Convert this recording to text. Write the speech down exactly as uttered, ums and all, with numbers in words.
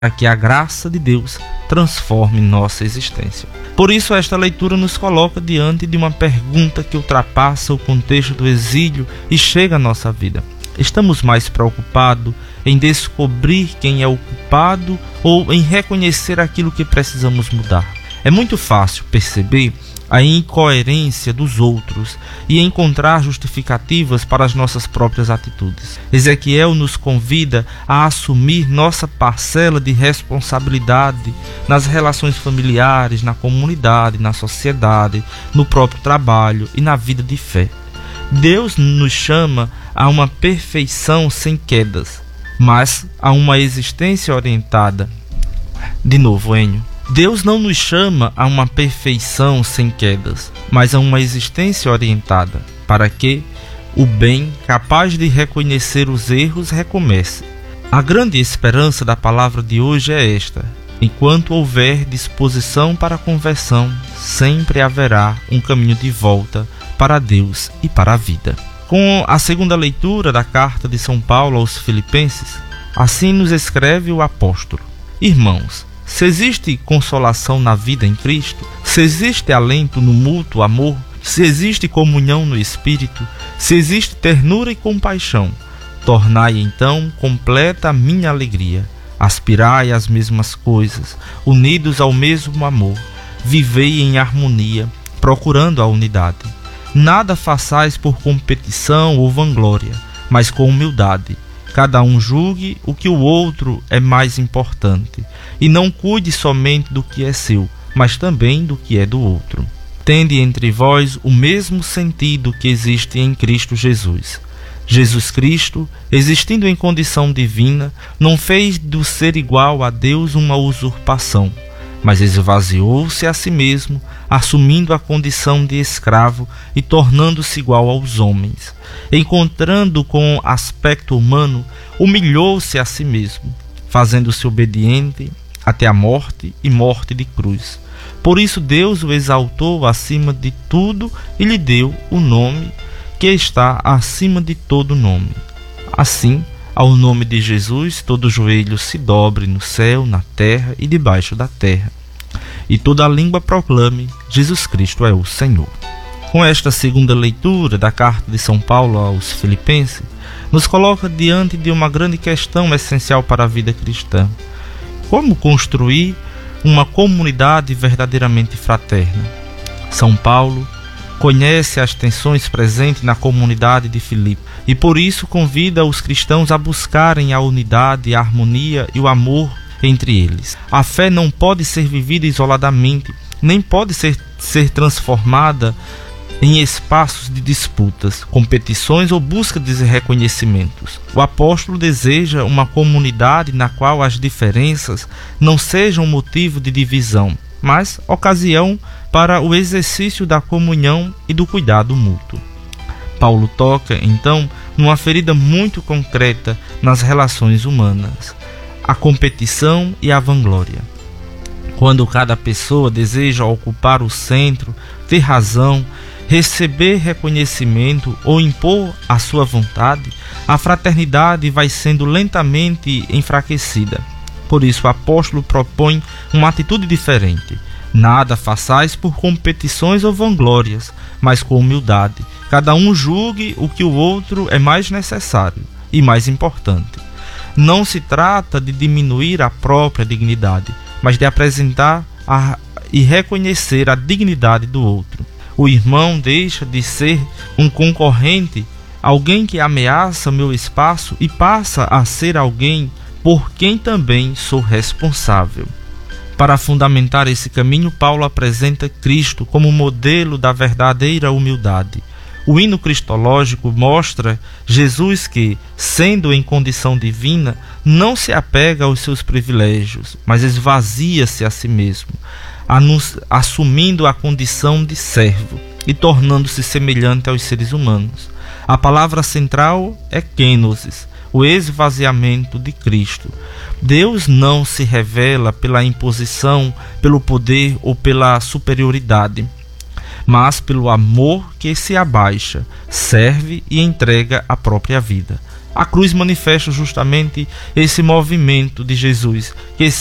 que a graça de Deus transforme nossa existência. Por isso, esta leitura nos coloca diante de uma pergunta que ultrapassa o contexto do exílio e chega à nossa vida. Estamos mais preocupados em descobrir quem é o culpado ou em reconhecer aquilo que precisamos mudar? É muito fácil perceber a incoerência dos outros e encontrar justificativas para as nossas próprias atitudes. Ezequiel nos convida a assumir nossa parcela de responsabilidade nas relações familiares, na comunidade, na sociedade, no próprio trabalho e na vida de fé. Deus nos chama a uma perfeição sem quedas, mas a uma existência orientada. De novo, Enio. Deus não nos chama a uma perfeição sem quedas, mas a uma existência orientada, para que o bem, capaz de reconhecer os erros, recomece. A grande esperança da palavra de hoje é esta: enquanto houver disposição para a conversão, sempre haverá um caminho de volta para Deus e para a vida. Com a segunda leitura da carta de São Paulo aos Filipenses, assim nos escreve o apóstolo: Irmãos, se existe consolação na vida em Cristo, se existe alento no mútuo amor, se existe comunhão no Espírito, se existe ternura e compaixão, tornai então completa a minha alegria. Aspirai às mesmas coisas, unidos ao mesmo amor, vivei em harmonia, procurando a unidade. Nada façais por competição ou vanglória, mas com humildade. Cada um julgue o que o outro é mais importante, e não cuide somente do que é seu, mas também do que é do outro. Tende entre vós o mesmo sentido que existe em Cristo Jesus. Jesus Cristo, existindo em condição divina, não fez do ser igual a Deus uma usurpação, mas esvaziou-se a si mesmo, assumindo a condição de escravo e tornando-se igual aos homens. Encontrando com aspecto humano, humilhou-se a si mesmo, fazendo-se obediente até a morte e morte de cruz. Por isso Deus o exaltou acima de tudo e lhe deu o nome que está acima de todo nome. Assim, ao nome de Jesus, todo joelho se dobre no céu, na terra e debaixo da terra, e toda língua proclame: Jesus Cristo é o Senhor. Com esta segunda leitura da carta de São Paulo aos Filipenses, nos coloca diante de uma grande questão essencial para a vida cristã: como construir uma comunidade verdadeiramente fraterna? São Paulo conhece as tensões presentes na comunidade de Filipe e por isso convida os cristãos a buscarem a unidade, a harmonia e o amor entre eles. A fé não pode ser vivida isoladamente, nem pode ser, ser transformada em espaços de disputas, competições ou busca de reconhecimentos. O apóstolo deseja uma comunidade na qual as diferenças não sejam motivo de divisão, mas ocasião para o exercício da comunhão e do cuidado mútuo. Paulo toca, então, numa ferida muito concreta nas relações humanas: a competição e a vanglória. Quando cada pessoa deseja ocupar o centro, ter razão, receber reconhecimento ou impor a sua vontade, a fraternidade vai sendo lentamente enfraquecida. Por isso o apóstolo propõe uma atitude diferente: nada façais por competições ou vanglórias, mas com humildade. Cada um julgue o que o outro é mais necessário e mais importante. Não se trata de diminuir a própria dignidade, mas de apresentar a, e reconhecer a dignidade do outro. O irmão deixa de ser um concorrente, alguém que ameaça meu espaço, e passa a ser alguém por quem também sou responsável. Para fundamentar esse caminho, Paulo apresenta Cristo como modelo da verdadeira humildade. O hino cristológico mostra Jesus que, sendo em condição divina, não se apega aos seus privilégios, mas esvazia-se a si mesmo, assumindo a condição de servo e tornando-se semelhante aos seres humanos. A palavra central é kenosis, o esvaziamento de Cristo. Deus não se revela pela imposição, pelo poder ou pela superioridade, mas pelo amor que se abaixa, serve e entrega a própria vida. A cruz manifesta justamente esse movimento de Jesus, que